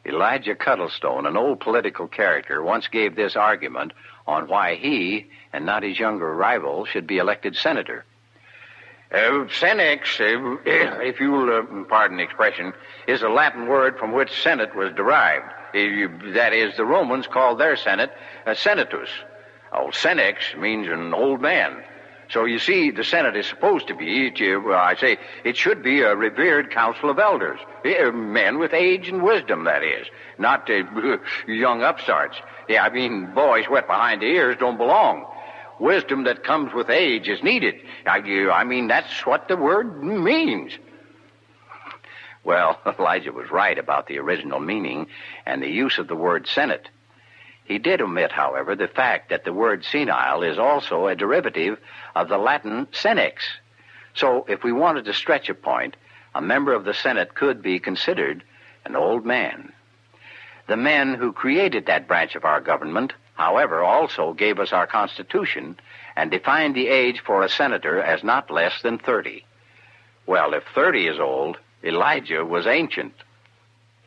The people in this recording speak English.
Elijah Cuddlestone, an old political character, once gave this argument on why he, and not his younger rival, should be elected senator. Senex, if you'll pardon the expression, is a Latin word from which Senate was derived. That is, the Romans called their Senate a senatus. Senex means an old man. So you see, the Senate is supposed to be, it should be a revered council of elders. Men with age and wisdom, that is. Not young upstarts. Boys wet behind the ears don't belong. Wisdom that comes with age is needed. That's what the word means. Well, Elijah was right about the original meaning and the use of the word Senate. He did omit, however, the fact that the word senile is also a derivative of the Latin senex. So, if we wanted to stretch a point, a member of the Senate could be considered an old man. The men who created that branch of our government, however, also gave us our Constitution and defined the age for a senator as not less than 30. Well, if 30 is old, Elijah was ancient.